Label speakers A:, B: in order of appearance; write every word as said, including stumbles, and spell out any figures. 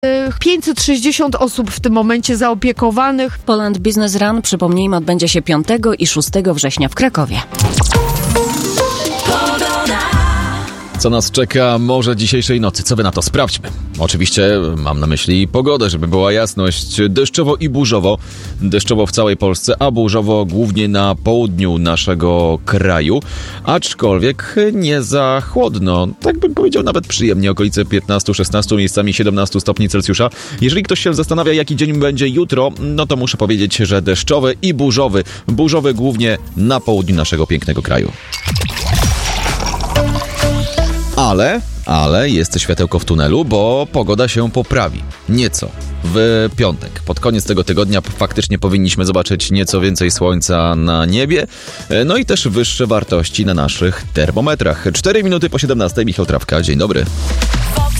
A: pięćset sześćdziesiąt osób w tym momencie zaopiekowanych.
B: Poland Business Run, przypomnijmy, odbędzie się piątego i szóstego września w Krakowie.
C: Co nas czeka może dzisiejszej nocy? Co wy na to? Sprawdźmy. Oczywiście mam na myśli pogodę, żeby była jasność. Deszczowo i burzowo. Deszczowo w całej Polsce, a burzowo głównie na południu naszego kraju. Aczkolwiek nie za chłodno. Tak bym powiedział, nawet przyjemnie. Okolice piętnaście szesnaście, miejscami siedemnaście stopni Celsjusza. Jeżeli ktoś się zastanawia, jaki dzień będzie jutro, no to muszę powiedzieć, że deszczowy i burzowy. Burzowy głównie na południu naszego pięknego kraju. Ale, ale jest światełko w tunelu, bo pogoda się poprawi. Nieco. W piątek. Pod koniec tego tygodnia faktycznie powinniśmy zobaczyć nieco więcej słońca na niebie. No i też wyższe wartości na naszych termometrach. cztery minuty po siedemnastej. Michał Trawka. Dzień dobry.